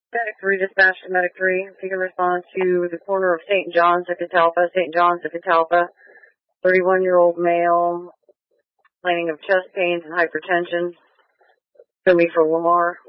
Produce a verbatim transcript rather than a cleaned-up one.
Medic three, dispatch to Medic three. If you can respond to the corner of Saint John's at Catalpa, Saint John's at Catalpa. thirty-one-year-old male, complaining of chest pains and hypertension. Send me for Lamar.